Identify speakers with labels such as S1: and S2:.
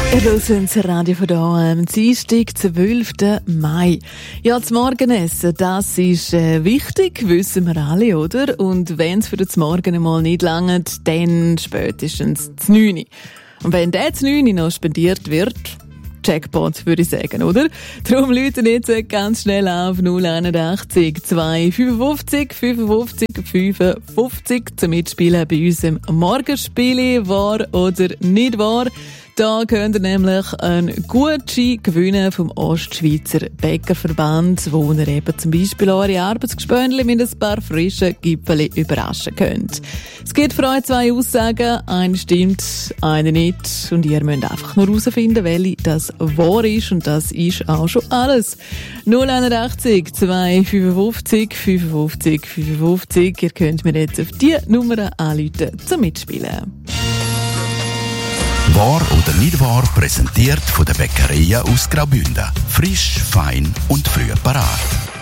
S1: Ihr hört das Radio von hier am Dienstag, 12. Mai. Ja, das Morgenessen, das ist wichtig, wissen wir alle, oder? Und wenn es für das Morgen einmal nicht langt, dann spätestens das 9. Und wenn der das 9 noch spendiert wird, Jackpot, würde ich sagen, oder? Darum läuten jetzt ganz schnell auf 081 255 55 55 zum Mitspielen bei unserem Morgenspiel, wahr oder nicht wahr. Da könnt ihr nämlich einen Gutschein gewinnen vom Ostschweizer Bäckerverband, wo ihr eben zum Beispiel eure Arbeitsgespönchen mit ein paar frischen Gipfeli überraschen könnt. Es gibt für euch 2 Aussagen, eine stimmt, eine nicht, und ihr müsst einfach nur herausfinden, welche das wahr ist, und das ist auch schon alles. 081 255 55 55, ihr könnt mir jetzt auf die Nummer anrufen zum Mitspielen.
S2: Wahr oder nicht wahr, präsentiert von der Bäckerei aus Graubünden. Frisch, fein und früh parat.